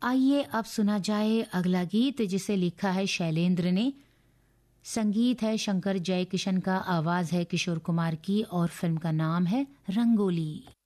आइए अब सुना जाए अगला गीत जिसे लिखा है शैलेंद्र ने। संगीत है शंकर जयकिशन का, आवाज है किशोर कुमार की और फिल्म का नाम है रंगोली।